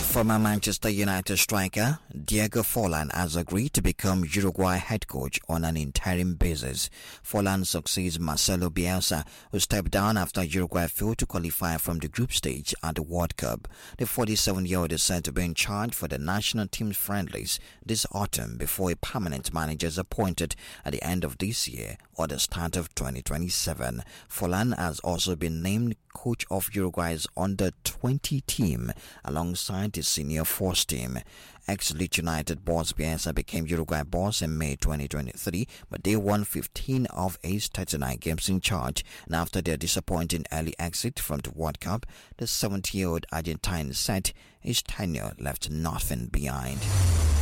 Former Manchester United striker Diego Forlan has agreed to become Uruguay head coach on an interim basis. Forlan succeeds Marcelo Bielsa, who stepped down after Uruguay failed to qualify from the group stage at the World Cup. The 47-year-old is said to be in charge for the national team friendlies this autumn before a permanent manager is appointed at the end of this year or the start of 2027. Forlan has also been named coach of Uruguay's under-20 team alongside the senior force team. Ex-Leeds United boss Bielsa became Uruguay boss in May 2023, but they won 15 of his 39 games in charge, and after their disappointing early exit from the World Cup, the 70-year-old Argentine said his tenure left nothing behind.